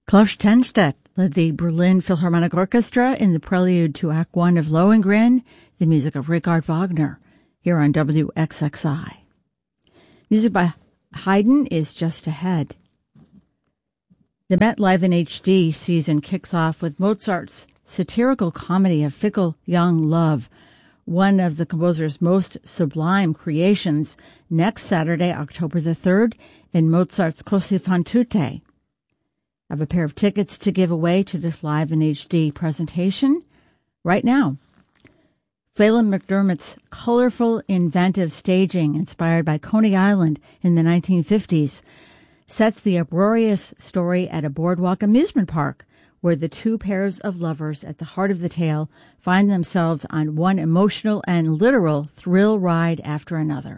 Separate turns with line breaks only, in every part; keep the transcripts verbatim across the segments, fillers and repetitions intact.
Klaus Tennstedt led the Berlin Philharmonic Orchestra in the prelude to Act One of Lohengrin, the music of Richard Wagner, here on W X X I. Music by Haydn is just ahead. The Met Live in H D season kicks off with Mozart's satirical comedy of Fickle Young Love, one of the composer's most sublime creations, next Saturday, October the third, in Mozart's Così fan tutte. I have a pair of tickets to give away to this Live in H D presentation right now. Phelan McDermott's colorful, inventive staging, inspired by Coney Island in the nineteen fifties, sets the uproarious story at a boardwalk amusement park, where the two pairs of lovers at the heart of the tale find themselves on one emotional and literal thrill ride after another.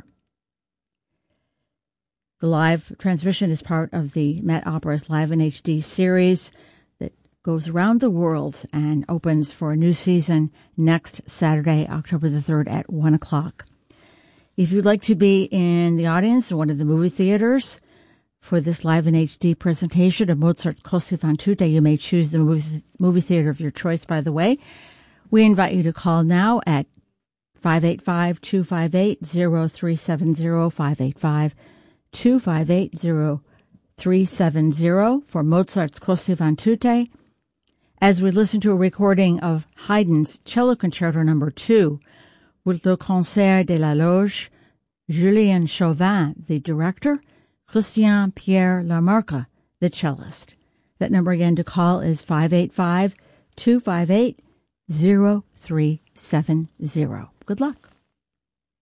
The live transmission is part of the Met Opera's Live in H D series that goes around the world and opens for a new season next Saturday, October the third at one o'clock. If you'd like to be in the audience in one of the movie theaters for this Live in H D presentation of Mozart's Così fan tutte, you may choose the movie, movie theater of your choice, by the way. We invite you to call now at five eight five, two five eight, zero three seven zero, five eight five, two five eight, zero three seven zero for Mozart's Così fan tutte, as we listen to a recording of Haydn's Cello Concerto Number Two with Le Concert de la Loge, Julien Chauvin, the director, Christian Pierre Lamarca, the cellist. That number again to call is five eight five, two five eight, zero three seven zero. Good luck.